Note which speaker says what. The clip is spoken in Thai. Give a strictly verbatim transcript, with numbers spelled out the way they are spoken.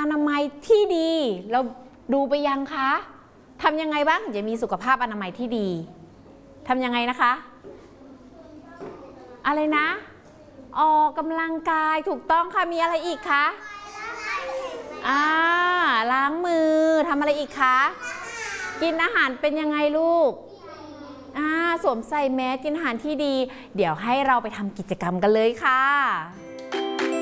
Speaker 1: นามัยที่ดีเราดูไปยังคะทำยังไงบ้างจะมีสุขภาพอนามัยที่ดีทำยังไงนะคะอะไรนะออกกำลังกายถูกต้องค่ะมีอะไรอีกคะอ่าล้างมือทำอะไรอีกคะกินอาหารเป็นยังไงลูกอ่าสวมใส่แมสกินอาหารที่ดีเดี๋ยวให้เราไปทำกิจกรรมกันเลยค่ะ